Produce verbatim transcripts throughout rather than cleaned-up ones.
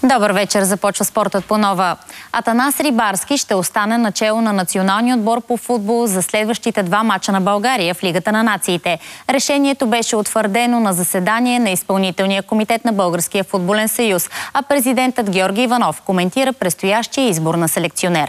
Добър вечер, започва спортът по нова. Атанас Рибарски ще остане начело на националния отбор по футбол за следващите два мача на България в Лигата на нациите. Решението беше утвърдено на заседание на изпълнителния комитет на Българския футболен съюз, а президентът Георги Иванов коментира предстоящия избор на селекционер.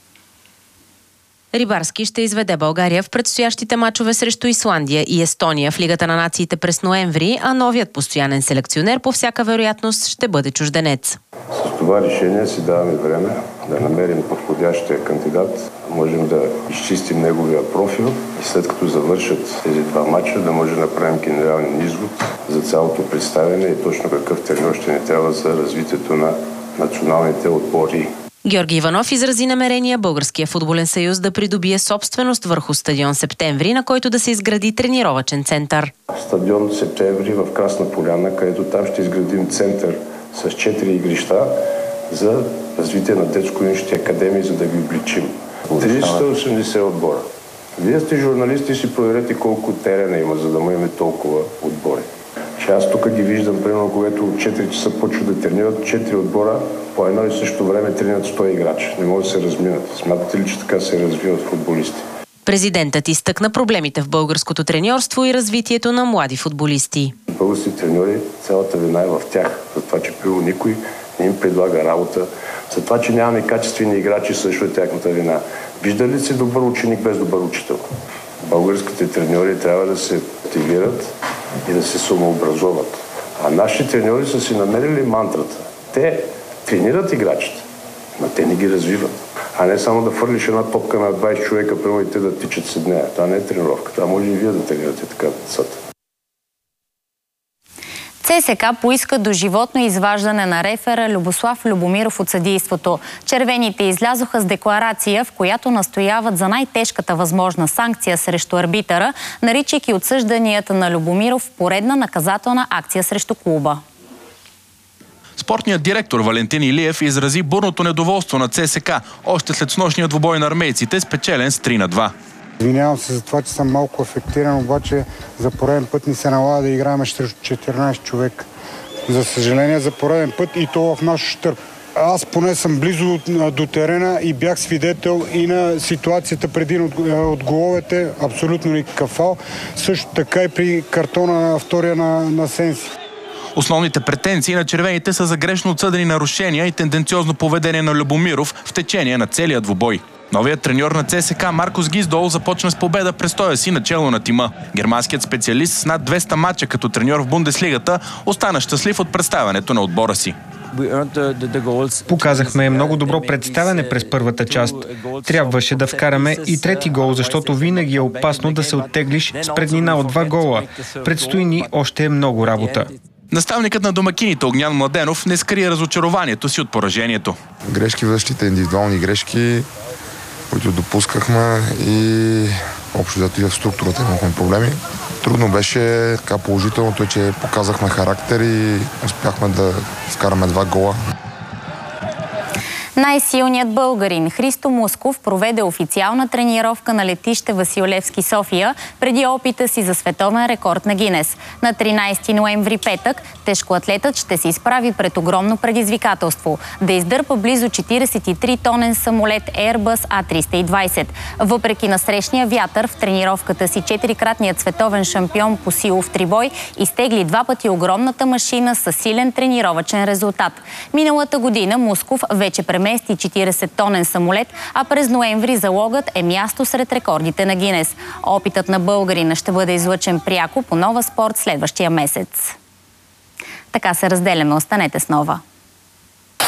Рибарски ще изведе България в предстоящите мачове срещу Исландия и Естония в Лигата на нациите през ноември, а новият постоянен селекционер по всяка вероятност ще бъде чужденец. С това решение си даваме време да намерим подходящия кандидат, можем да изчистим неговия профил и след като завършат тези два мача да може да направим генерален извод за цялото представяне и точно какъв треньор ще ни трябва за развитието на националните отбори. Георги Иванов изрази намерение Българския футболен съюз да придобие собственост върху стадион Септември, на който да се изгради тренировъчен център. Стадион Септември в Красна поляна, където там ще изградим център с четири игрища за развитие на детско-юношески академии, за да ги обличим. триста и осемдесет отбора. Вие сте журналисти и си проверете колко терена има, за да му имаме толкова отбори. Че аз тук ги виждам, примерно, когато от четири часа почват да тренират, четири отбора по едно и също време тренират сто играчи. Не могат да се разминат. Смятате ли, че така се развиват футболисти? Президентът изтъкна проблемите в българското треньорство и развитието на млади футболисти. Българските треньори, цялата вина е в тях. За това, че първо никой не им предлага работа. За това, че нямаме качествени играчи, също е тяхната вина. Вижда ли си добър ученик без добър учител? Българските треньори трябва да се мотивират и да се самообразоват. А нашите треньори са си намерили мантрата. Те тренират играчите, но те не ги развиват. А не само да фърлиш една топка на двайсет човека, прямо и те да тичат след нея. Това не е тренировка. Това може и вие да тренирате така децата. ЦСКА поиска доживотно изваждане на рефера Любослав Любомиров от съдийството. Червените излязоха с декларация, в която настояват за най-тежката възможна санкция срещу арбитъра, наричайки отсъжданията на Любомиров поредна наказателна акция срещу клуба. Спортният директор Валентин Илиев изрази бурното недоволство на ЦСКА още след снощния двубой на армейците, спечелен с три на два. Извинявам се за това, че съм малко афектиран, обаче за пореден път ни се налага да играем срещу четиринайсет човек. За съжаление, за пореден път и то в наш щърб. Аз поне съм близо до терена и бях свидетел и на ситуацията преди от, от головете, абсолютно никакъв фал. Също така и при картона на втория на, на Сенси. Основните претенции на червените са за грешно отсъдени нарушения и тенденциозно поведение на Любомиров в течение на целия двубой. Новият треньор на ЦСКА Маркос Гиздол започна с победа престоя си начело на тима. Германският специалист с над двеста мача като треньор в Бундеслигата остана щастлив от представянето на отбора си. Показахме много добро представяне през първата част. Трябваше да вкараме и трети гол, защото винаги е опасно да се оттеглиш с преднина от два гола. Предстои ни още много работа. Наставникът на домакините Огнян Младенов не скрие разочарованието си от поражението. Грешки в защита, индивидуални грешки, които допускахме и общо взето и в структурата имахме проблеми. Трудно беше, така положителното е, че показахме характер и успяхме да вкараме два гола. Най-силният българин Христо Мусков проведе официална тренировка на летище Васил Левски, София, преди опита си за световен рекорд на Гинес. На тринайсети ноември, петък, тежкоатлетът ще се изправи пред огромно предизвикателство – да издърпа близо четирийсет и три тонен самолет Airbus А триста и двайсет. Въпреки насрещния вятър, в тренировката си четирикратният световен шампион по силов трибой изтегли два пъти огромната машина с силен тренировъчен резултат. Миналата година Мусков вече премести четирийсет тонен самолет, а през ноември залогът е място сред рекордите на Гинес. Опитът на българина ще бъде излъчен пряко по Нова Спорт следващия месец. Така се разделяме. Останете с Нова.